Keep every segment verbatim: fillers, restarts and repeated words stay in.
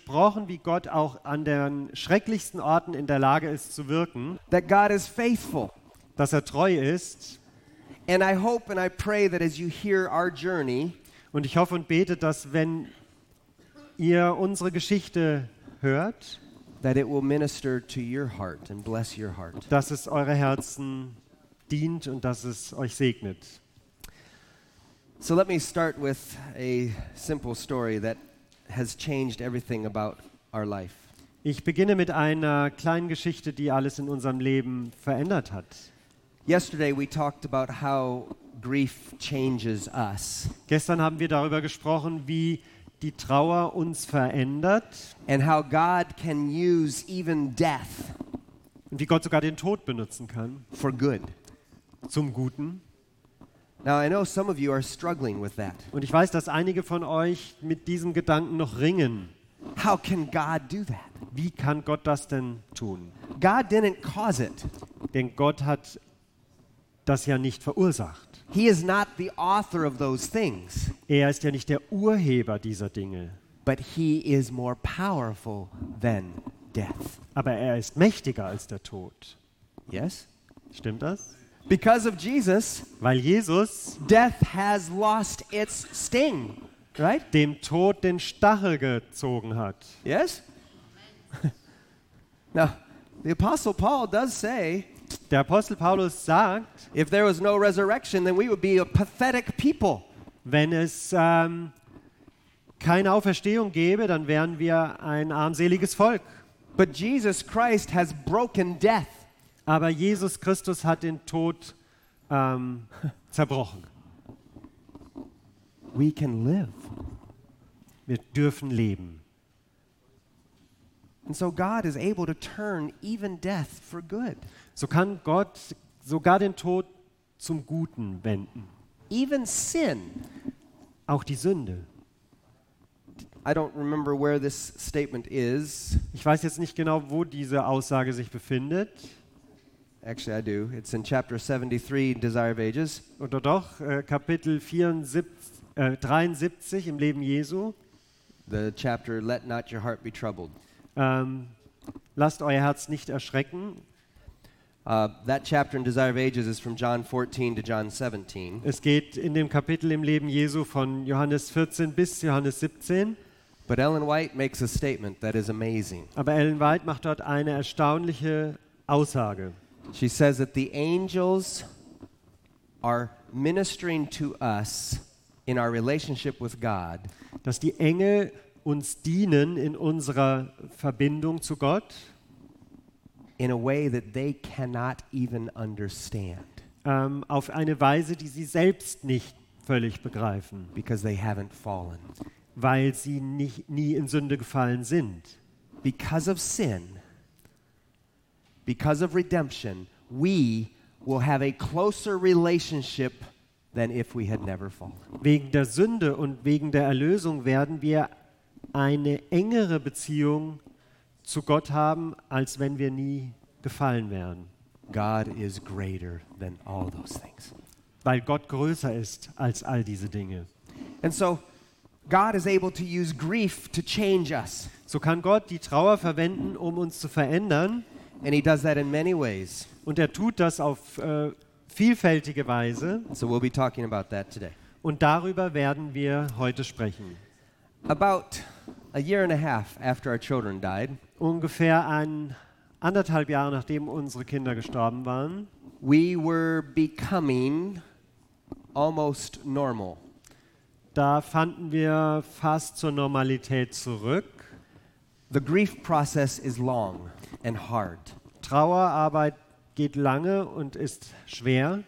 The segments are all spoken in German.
gesprochen, wie Gott auch an den schrecklichsten Orten in der Lage ist zu wirken, that God is faithful. dass er treu ist. And I hope and I pray that as you hear our journey, Und ich hoffe und bete, dass wenn ihr unsere Geschichte hört, that it will minister to your heart and bless your heart. dass es eure Herzen dient und dass es euch segnet. So let me start with a simple story that has changed everything about our life. Ich beginne mit einer kleinen Geschichte, die alles in unserem Leben verändert hat. Yesterday we talked about how grief changes us Gestern haben wir darüber gesprochen, wie die Trauer uns verändert and how God can use even death und wie Gott sogar den Tod benutzen kann, for good. zum Guten. Now I know some of you are struggling with that. Und ich weiß, dass einige von euch mit diesem Gedanken noch ringen. How can God do that? Wie kann Gott das denn tun? God didn't cause it. Denn Gott hat das ja nicht verursacht. He is not the author of those things, Er ist ja nicht der Urheber dieser Dinge. but he is more powerful than death. Aber er ist mächtiger als der Tod. Yes? Stimmt das? Because of Jesus, Weil Jesus death has lost its sting, right? dem Tod den Stachel gezogen hat. Yes? Now, the Apostle Paul does say, Der Apostel Paulus sagt, if there was no resurrection, then we would be a pathetic people. wenn es ähm, keine Auferstehung gäbe, dann wären wir ein armseliges Volk. But Jesus Christ has broken death. Aber Jesus Christus hat den Tod ähm, zerbrochen. We can live. Wir dürfen leben. And so God is able to turn even death for good. So kann Gott sogar den Tod zum Guten wenden. Even sin. Auch die Sünde. I don't remember where this statement is. Ich weiß jetzt nicht genau, wo diese Aussage sich befindet. Actually, I do. It's in chapter seventy-three, Desire of Ages. Oder doch, äh, Kapitel vierundsiebzig, äh, dreiundsiebzig im Leben Jesu. The chapter, Let Not Your Heart Be Troubled. Ähm, lasst euer Herz nicht erschrecken. Uh, that chapter in Desire of Ages is from John fourteen to John seventeen. Es geht in dem Kapitel im Leben Jesu von Johannes vierzehn bis Johannes siebzehn. But Ellen White makes a statement that is amazing. Aber Ellen White macht dort eine erstaunliche Aussage. She says that the angels are ministering to us in our relationship with God Dass die Engel uns dienen in unserer Verbindung zu Gott in a way that they cannot even understand ähm, auf eine Weise, die sie selbst nicht völlig begreifen, because they haven't fallen. weil sie nicht, nie in Sünde gefallen sind. Because of sin, because of redemption, we will have a closer relationship than if we had never fallen. Wegen der Sünde und wegen der Erlösung werden wir eine engere Beziehung zu Gott haben, als wenn wir nie gefallen wären. God is greater than all those things. Weil Gott größer ist als all diese Dinge. And so God is able to use grief to change us. So kann Gott die Trauer verwenden, um uns zu verändern. And he does that in many ways. Und er tut das auf äh, vielfältige Weise. So we'll be talking about that today. Und darüber werden wir heute sprechen. About a year and a half after our children died, Ungefähr ein, anderthalb Jahre nachdem unsere Kinder gestorben waren, we were becoming almost normal. da fanden wir fast zur Normalität zurück. The grief process is long and hard. Trauerarbeit geht lange und ist schwer.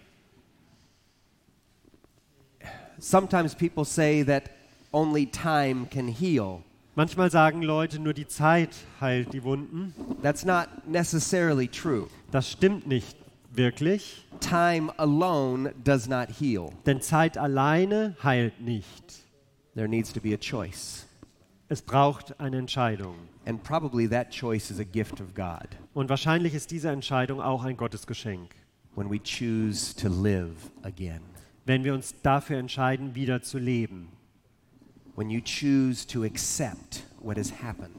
Sometimes people say that only time can heal. Manchmal sagen Leute, nur die Zeit heilt die Wunden. That's not necessarily true. Das stimmt nicht wirklich, Time alone does not heal. denn Zeit alleine heilt nicht. There needs to be a choice. Es braucht eine Entscheidung. And probably that choice is a gift of God Und wahrscheinlich ist diese Entscheidung auch ein Gottesgeschenk, when we choose to live again. wenn wir uns dafür entscheiden, wieder zu leben. When you choose to accept what has happened.